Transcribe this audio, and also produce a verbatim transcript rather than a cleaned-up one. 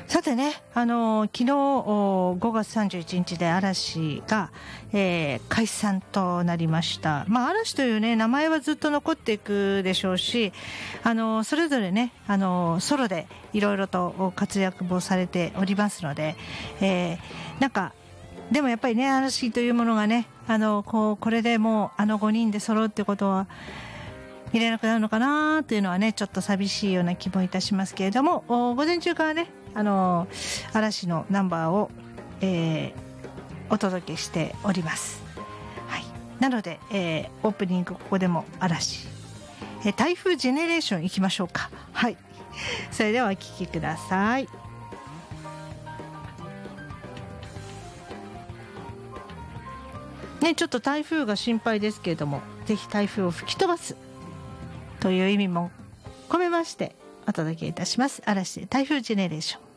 さてね、あの昨日ごがつさんじゅういちにちで嵐が、えー、解散となりました。まあ、嵐というね名前はずっと残っていくでしょうし、あのそれぞれねあのソロでいろいろと活躍もされておりますので、えー、なんかでもやっぱりね嵐というものがねあのこうこれでもうあのごにんで揃うってことは見れなくなるのかなというのはねちょっと寂しいような気もいたしますけれども、午前中からねあの嵐のナンバーを、えー、お届けしております、はい、なので、えー、オープニングここでも嵐、えー、台風ジェネレーションいきましょうか。はい、それではお聴きください。ね、ちょっと台風が心配ですけれども、ぜひ台風を吹き飛ばすという意味も込めましてお届けいたします。嵐で台風ジェネレーション。